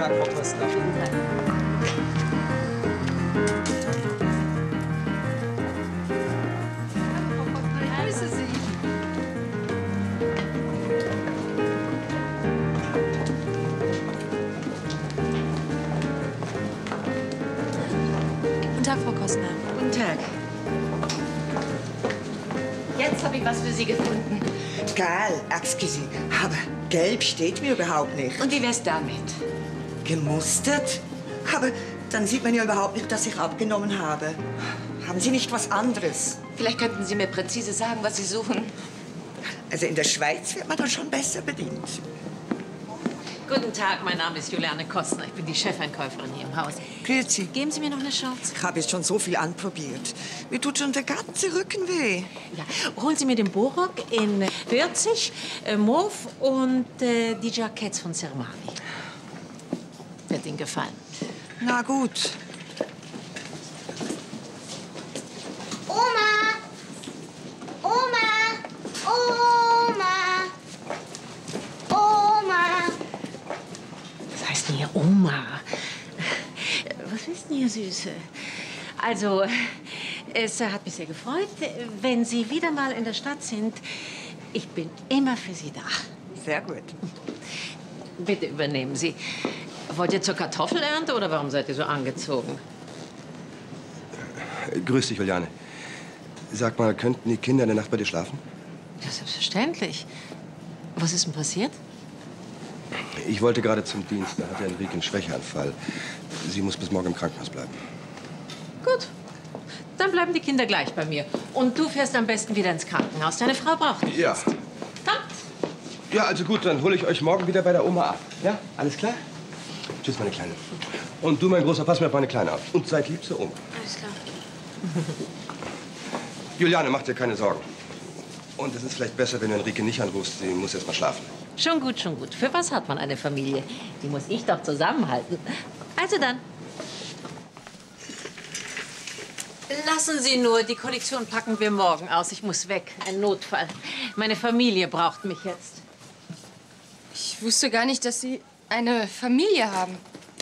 Tag, Frau Kostner. Guten Tag. Ich grüße Sie. Guten Tag, Frau Kostner. Guten Tag. Jetzt habe ich was für Sie gefunden. Geil, excuse, aber gelb steht mir überhaupt nicht. Und wie wär's damit? Gemustert? Aber dann sieht man ja überhaupt nicht, dass ich abgenommen habe. Haben Sie nicht was anderes? Vielleicht könnten Sie mir präzise sagen, was Sie suchen. Also in der Schweiz wird man dann schon besser bedient. Guten Tag, mein Name ist Juliane Kostner. Ich bin die Chefeinkäuferin hier im Haus. Grüezi. Geben Sie mir noch eine Chance? Ich habe jetzt schon so viel anprobiert. Mir tut schon der ganze Rücken weh. Ja, holen Sie mir den Bohrrock in 40, Mauve und die Jacketts von Sermani. Wird Ihnen gefallen. Na gut. Oma! Oma! Oma! Oma! Was heißt denn hier Oma? Was ist denn hier, Süße? Also, es hat mich sehr gefreut. Wenn Sie wieder mal in der Stadt sind, ich bin immer für Sie da. Sehr gut. Bitte übernehmen Sie. Wollt ihr zur Kartoffelernte oder warum seid ihr so angezogen? Grüß dich, Juliane. Sag mal, könnten die Kinder in der Nacht bei dir schlafen? Ja, selbstverständlich. Was ist denn passiert? Ich wollte gerade zum Dienst. Da hatte Enrique einen Schwächeanfall. Sie muss bis morgen im Krankenhaus bleiben. Gut. Dann bleiben die Kinder gleich bei mir. Und du fährst am besten wieder ins Krankenhaus. Deine Frau braucht dich Ja. jetzt. Kommt. Ja, also gut, dann hole ich euch morgen wieder bei der Oma ab. Ja, alles klar? Tschüss, meine Kleine. Und du, mein Großer, pass mir auf meine Kleine auf. Und seid lieb zur Oma. Alles klar. Juliane, mach dir keine Sorgen. Und es ist vielleicht besser, wenn du Enrique nicht anrufst. Sie muss erst mal schlafen. Schon gut, schon gut. Für was hat man eine Familie? Die muss ich doch zusammenhalten. Also dann. Lassen Sie nur, die Kollektion packen wir morgen aus. Ich muss weg. Ein Notfall. Meine Familie braucht mich jetzt. Ich wusste gar nicht, dass Sie eine Familie haben.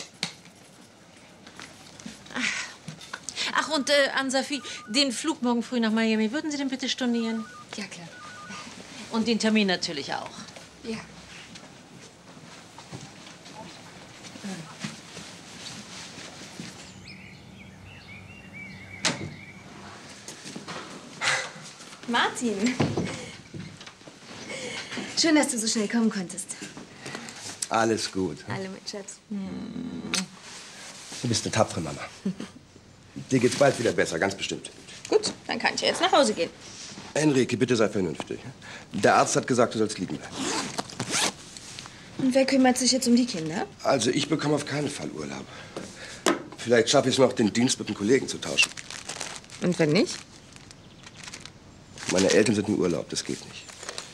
Ach, und Ann-Sophie, den Flug morgen früh nach Miami, würden Sie den bitte stornieren? Ja, klar. Und den Termin natürlich auch. Ja. Martin. Schön, dass du so schnell kommen konntest. Alles gut. Alle mit Schatz. Du bist eine tapfere Mama. Dir geht's bald wieder besser, ganz bestimmt. Gut, dann kann ich ja jetzt nach Hause gehen. Enrique, bitte sei vernünftig. Der Arzt hat gesagt, du sollst liegen bleiben. Und wer kümmert sich jetzt um die Kinder? Also, ich bekomme auf keinen Fall Urlaub. Vielleicht schaffe ich es noch, den Dienst mit einem Kollegen zu tauschen. Und wenn nicht? Meine Eltern sind im Urlaub, das geht nicht.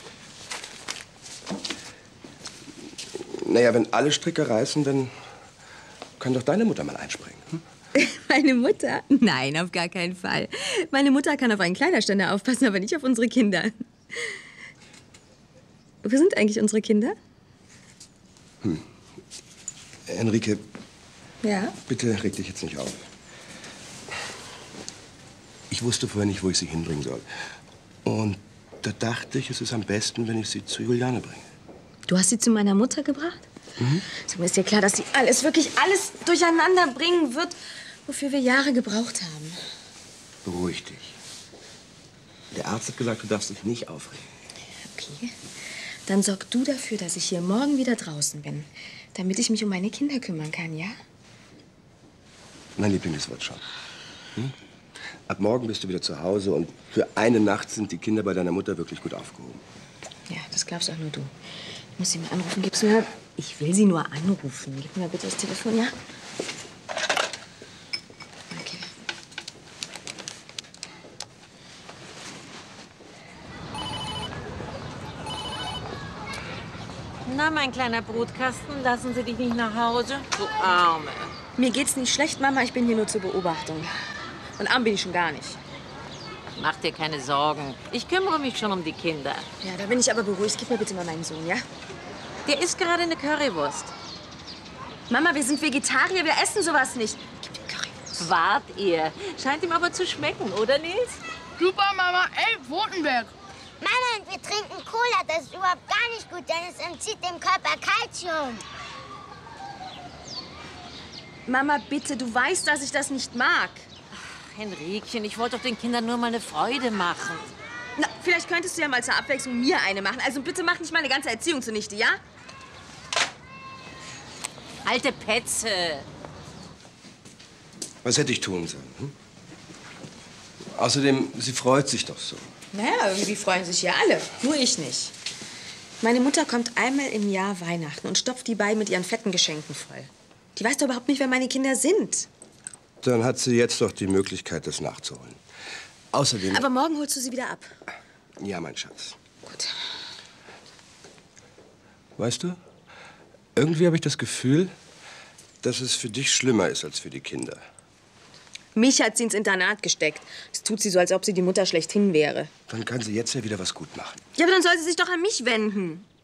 Naja, wenn alle Stricke reißen, dann kann doch deine Mutter mal einspringen. Hm? Meine Mutter? Nein, auf gar keinen Fall. Meine Mutter kann auf einen Kleiderständer aufpassen, aber nicht auf unsere Kinder. Wo sind eigentlich unsere Kinder? Enrique, Ja? bitte reg dich jetzt nicht auf. Ich wusste vorher nicht, wo ich sie hinbringen soll. Und da dachte ich, es ist am besten, wenn ich sie zu Juliane bringe. Du hast sie zu meiner Mutter gebracht? Sag mir, ist dir klar, dass sie alles, wirklich alles durcheinander bringen wird, wofür wir Jahre gebraucht haben? Beruhig dich. Der Arzt hat gesagt, du darfst dich nicht aufregen. Okay. Dann sorg du dafür, dass ich hier morgen wieder draußen bin, damit ich mich um meine Kinder kümmern kann, ja? Mein Liebling, das wird schon. Hm? Ab morgen bist du wieder zu Hause und für eine Nacht sind die Kinder bei deiner Mutter wirklich gut aufgehoben. Ja, das glaubst auch nur du. Ich muss sie mal anrufen. Gib's mir. Ich will sie nur anrufen. Gib mir bitte das Telefon, ja? Danke. Na, mein kleiner Brutkasten, lassen Sie dich nicht nach Hause? Du Arme. Mir geht's nicht schlecht, Mama. Ich bin hier nur zur Beobachtung. Und arm bin ich schon gar nicht. Mach dir keine Sorgen. Ich kümmere mich schon um die Kinder. Ja, da bin ich aber beruhigt. Gib mir bitte mal meinen Sohn, ja? Der isst gerade eine Currywurst. Mama, wir sind Vegetarier, wir essen sowas nicht. Gib den Currywurst. Wart ihr. Scheint ihm aber zu schmecken, oder Nils? Super, Mama. Ey, Rotenberg. Mama, wir trinken Cola. Das ist überhaupt gar nicht gut, denn es entzieht dem Körper Kalzium. Mama, bitte, du weißt, dass ich das nicht mag. Henrikchen, ich wollte doch den Kindern nur mal eine Freude machen. Na, vielleicht könntest du ja mal zur Abwechslung mir eine machen. Also bitte mach nicht meine ganze Erziehung zunichte, ja? Alte Petze. Was hätte ich tun sollen? Hm? Außerdem, sie freut sich doch so. Naja, irgendwie freuen sich ja alle. Nur ich nicht. Meine Mutter kommt einmal im Jahr Weihnachten und stopft die beiden mit ihren fetten Geschenken voll. Die weiß doch überhaupt nicht, wer meine Kinder sind. Dann hat sie jetzt doch die Möglichkeit, das nachzuholen. Außerdem... Aber morgen holst du sie wieder ab. Ja, mein Schatz. Gut. Weißt du, irgendwie habe ich das Gefühl, dass es für dich schlimmer ist als für die Kinder. Mich hat sie ins Internat gesteckt. Das tut sie so, als ob sie die Mutter schlechthin wäre. Dann kann sie jetzt ja wieder was gut machen. Ja, aber dann soll sie sich doch an mich wenden.